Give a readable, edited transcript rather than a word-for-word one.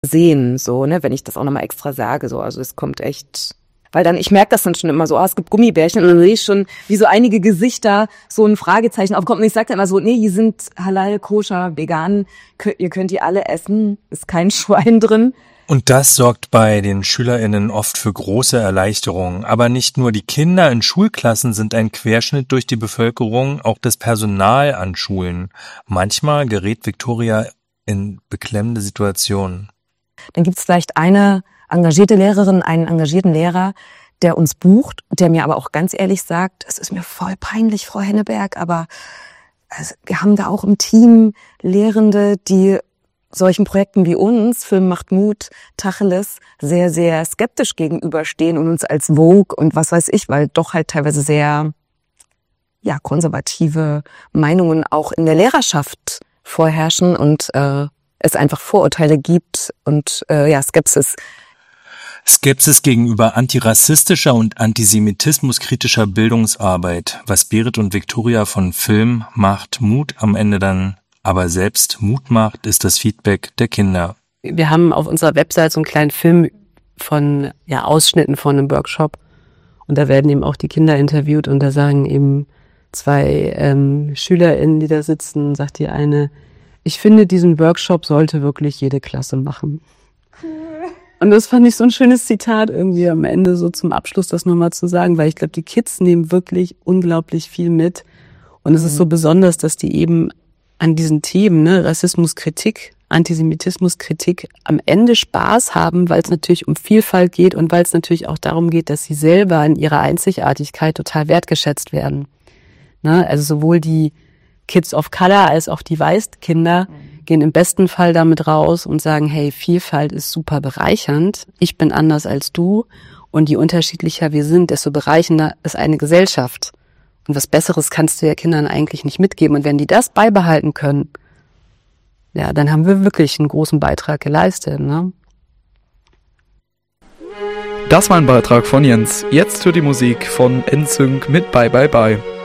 sehen, so, ne, wenn ich das auch nochmal extra sage, so, also es kommt echt, weil dann, ich merke das dann schon immer so, es gibt Gummibärchen und dann sehe ich schon, wie so einige Gesichter so ein Fragezeichen aufkommt und ich sage dann immer so, nee, die sind halal, koscher, vegan, ihr könnt die alle essen, ist kein Schwein drin. Und das sorgt bei den SchülerInnen oft für große Erleichterungen. Aber nicht nur die Kinder in Schulklassen sind ein Querschnitt durch die Bevölkerung, auch das Personal an Schulen. Manchmal gerät Viktoria in beklemmende Situationen. Dann gibt es vielleicht eine engagierte Lehrerin, einen engagierten Lehrer, der uns bucht, der mir aber auch ganz ehrlich sagt, es ist mir voll peinlich, Frau Henneberg, aber also, wir haben da auch im Team Lehrende, die solchen Projekten wie uns, Film macht Mut, Tacheles, sehr, sehr skeptisch gegenüberstehen und uns als Vogue und was weiß ich, weil doch halt teilweise sehr konservative Meinungen auch in der Lehrerschaft vorherrschen und es einfach Vorurteile gibt und Skepsis. Skepsis gegenüber antirassistischer und antisemitismuskritischer Bildungsarbeit. Was Berit und Viktoria von Film macht Mut am Ende dann aber selbst Mut macht, ist das Feedback der Kinder. Wir haben auf unserer Website so einen kleinen Film von Ausschnitten von einem Workshop und da werden eben auch die Kinder interviewt und da sagen eben 2 SchülerInnen, die da sitzen, sagt die eine, ich finde, diesen Workshop sollte wirklich jede Klasse machen. Und das fand ich so ein schönes Zitat irgendwie am Ende so zum Abschluss, das nochmal zu sagen, weil ich glaube, die Kids nehmen wirklich unglaublich viel mit und es ist so besonders, dass die eben an diesen Themen, ne, Rassismuskritik, Antisemitismuskritik, am Ende Spaß haben, weil es natürlich um Vielfalt geht und weil es natürlich auch darum geht, dass sie selber in ihrer Einzigartigkeit total wertgeschätzt werden. Ne? Also sowohl die Kids of Color als auch die Weißkinder gehen im besten Fall damit raus und sagen, hey, Vielfalt ist super bereichernd, ich bin anders als du und je unterschiedlicher wir sind, desto bereichernder ist eine Gesellschaft. Und was Besseres kannst du ja Kindern eigentlich nicht mitgeben. Und wenn die das beibehalten können, ja, dann haben wir wirklich einen großen Beitrag geleistet, ne? Das war ein Beitrag von Jens. Jetzt hört die Musik von NSYNC mit Bye Bye Bye.